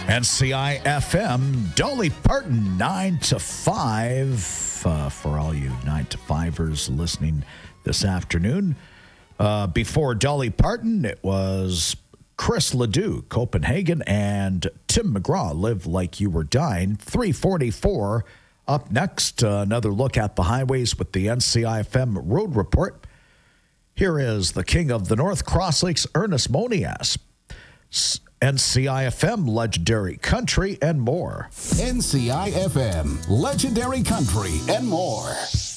NCI FM, Dolly Parton, 9 to 5. For all you 9 to 5ers listening this afternoon. Before Dolly Parton, it was Chris Ledoux, Copenhagen, and Tim McGraw, Live Like You Were Dying. 3:44. Up next, another look at the highways with the NCI FM Road Report. Here is the king of the North Cross Lakes, Ernest Monias. NCI FM, Legendary Country, and more. NCI FM, Legendary Country, and more.